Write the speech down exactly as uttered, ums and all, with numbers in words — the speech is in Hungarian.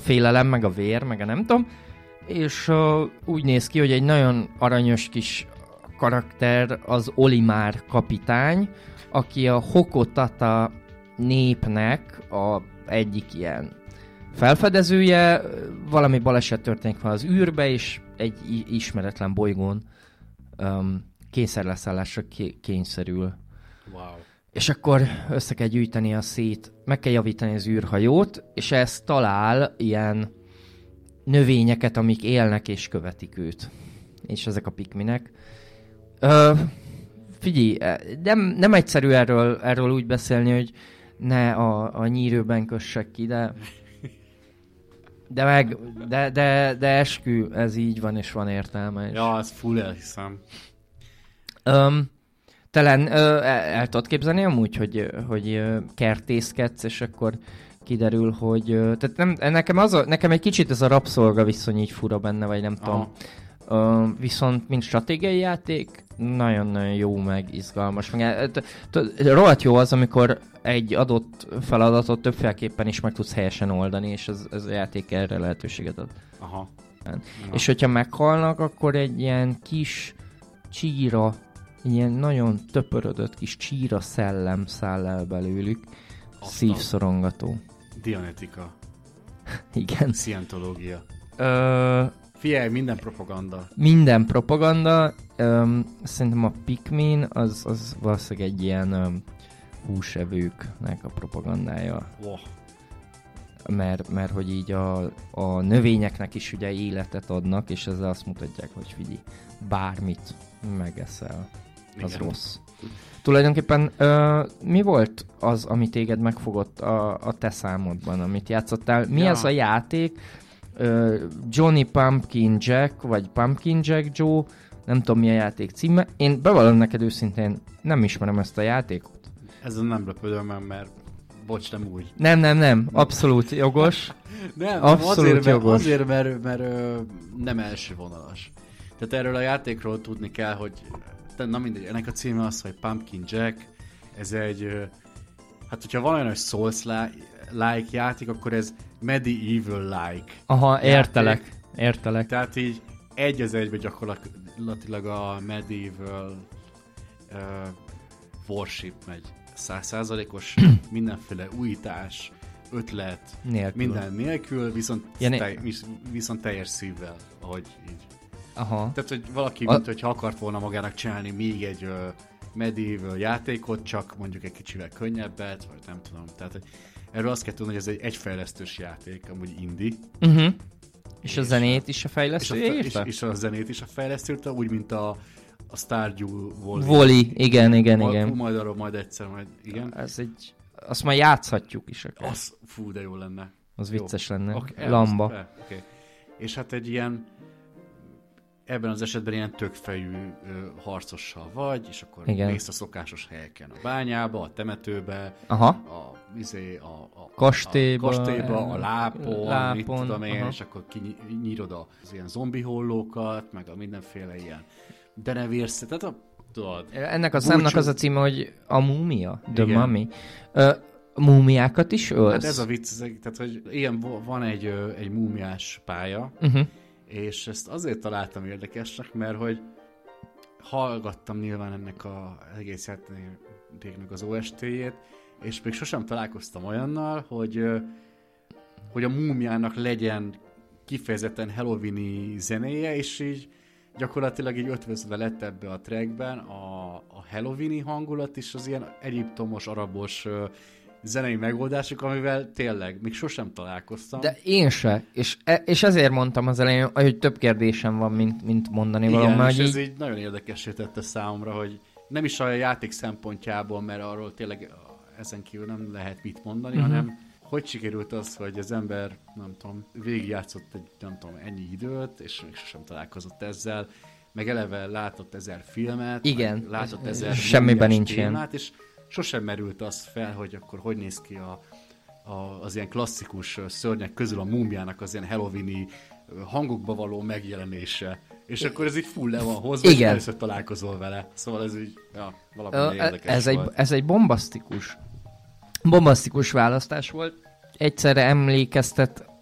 félelem, meg a vér, meg a nem tudom, és uh, úgy néz ki, hogy egy nagyon aranyos kis karakter az Olimár kapitány, aki a Hokotata népnek a egyik ilyen felfedezője, valami baleset történik van az űrbe, és egy ismeretlen bolygón um, kényszerleszállásra kényszerül. Wow. És akkor össze kell gyűjteni a szét, meg kell javítani az űrhajót, és ez talál ilyen növényeket, amik élnek és követik őt. És ezek a pikminek. Ö, figyelj, nem, nem egyszerű erről, erről úgy beszélni, hogy ne a, a nyírőben kössek ki, de de meg, de, de, de eskü, ez így van, és van értelme. És... Ja, ez full elhiszem. Um, talán uh, el, el tudod képzelni amúgy, hogy, hogy uh, kertészkedsz, és akkor kiderül, hogy... Uh, tehát nem, nekem, az a, nekem egy kicsit ez a rabszolga viszony így fura benne, vagy nem tudom. Uh, viszont, mint stratégiai játék, nagyon-nagyon jó, meg izgalmas. Rohadt jó az, amikor egy adott feladatot többféleképpen is meg tudsz helyesen oldani, és ez, ez a játék erre lehetőséget ad. Aha. Ja. És hogyha meghalnak, akkor egy ilyen kis csíra, ilyen nagyon töpörödött kis csíra szellem száll el belőlük. Aztán. Szívszorongató. Dianetika. Igen. Scientológia. Ö... Figyelj, minden propaganda. Minden propaganda. Öm, szerintem a Pikmin az, az valószínűleg egy ilyen öm, húsevőknek a propagandája. Oh. Mert, mert hogy így a, a növényeknek is ugye életet adnak, és ezzel azt mutatják, hogy figyelj, bármit megeszel, az igen. Rossz. Tulajdonképpen ö, mi volt az, ami téged megfogott a, a te számodban, amit játszottál? Mi ja. ez a játék? Ö, Johnny Pumpkin Jack, vagy Pumpkin Jack Joe, nem tudom mi a játék címe. Én bevallom neked őszintén, nem ismerem ezt a játékot. Ezzel nem lepődöm, mert bocs, nem úgy. Nem, nem, nem, abszolút jogos. nem, abszolút azért, jogos. Mert, azért, mert, mert, mert nem első vonalas. Tehát erről a játékról tudni kell, hogy na mindegy, ennek a címe az, hogy Pumpkin Jack. Ez egy, hát hogyha van olyan, hogy Souls-like játék, akkor ez Medieval-like. Aha, játék. értelek, értelek. Tehát így egy az egyben gyakorlatilag a Medieval uh, worship megy. Száz százalékos mindenféle újítás, ötlet, nélkül. minden nélkül, viszont, ja, né- tej, viszont teljes szívvel, ahogy így. Aha. Tehát, hogy valaki, A... mint hogyha akart volna magának csinálni még egy uh, medieval játékot, csak mondjuk egy kicsivel könnyebbet, vagy nem tudom. Tehát, hogy erről azt kell tudni, hogy ez egy egyfejlesztős játék, amúgy indie. Uh-huh. És, és a zenét is a fejlesztő és a, és, és, és a zenét is a fejlesztő, úgy, mint a a Stardew Valley. Valley, igen, igen, majd, igen. Majd arról majd egyszer, majd igen. Ez egy... Azt már játszhatjuk is akár. Az, fú, de jó lenne. Az jó. vicces lenne. Okay, Lamba. Oké. Okay. És hát egy ilyen ebben az esetben ilyen tökfejű ö, harcossal vagy, és akkor igen. mész a szokásos helyeken. A bányába, a temetőbe, aha. a, izé, a, a, kastélyba, a, kastélyba, a lápon, lápon mit tudom én, aha. és akkor kinyírod az ilyen zombi hollókat, meg a mindenféle ilyen denevérsz, tehát a, tudod. Ennek a számnak az a címe, hogy a múmia, The Mummy. Ö, múmiákat is ölsz? Hát ez a vicc, tehát hogy ilyen van egy, egy múmiás pálya, uh-huh. és ezt azért találtam érdekesnek, mert hogy hallgattam nyilván ennek az egész játéknak az o es té-jét, és még sosem találkoztam olyannal, hogy, hogy a múmiának legyen kifejezetten Halloween-i zenéje, és így gyakorlatilag így ötvözve lett ebbe a trackben a, a Halloween-i hangulat és az ilyen egyiptomos, arabos zenei megoldások, amivel tényleg még sosem találkoztam. De én se, és, e, és ezért mondtam az elején, hogy több kérdésem van, mint, mint mondani igen, valami. És ez így... így nagyon érdekessé tette számomra, hogy nem is a játék szempontjából, mert arról tényleg ezen kívül nem lehet mit mondani, uh-huh. hanem hogy sikerült az, hogy az ember, nem tudom, végigjátszott egy, nem tudom, ennyi időt, és még sosem találkozott ezzel, meg eleve látott ezer filmet, igen, látott ezer semmiben nincs témát, és sosem merült az fel, hogy akkor hogy néz ki a, a, az ilyen klasszikus szörnyek közül a múmiának az ilyen Halloween-i hangokba való megjelenése. És akkor ez így full le van hozva, igen. és először találkozol vele. Szóval ez így, ja, valami érdekes ez volt. Egy, ez egy bombasztikus, bombasztikus választás volt. Egyszerre emlékeztet